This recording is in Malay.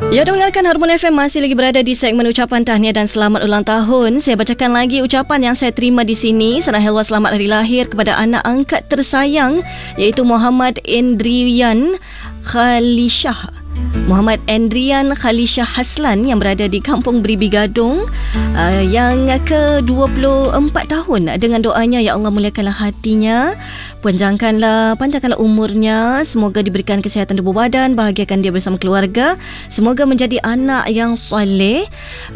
Ya, dengarkan Harmon FM masih lagi berada di segmen ucapan tahniah dan selamat ulang tahun. Saya bacakan lagi ucapan yang saya terima di sini. Salam helwa selamat hari lahir kepada anak angkat tersayang iaitu Muhammad Endrian Khalishah. Muhammad Endrian Khalishah Haslan yang berada di Kampung Beribi Gadung yang ke-24 tahun. Dengan doanya, ya Allah muliakanlah hatinya, panjangkanlah umurnya, semoga diberikan kesihatan tubuh badan, bahagiakan dia bersama keluarga, semoga menjadi anak yang soleh,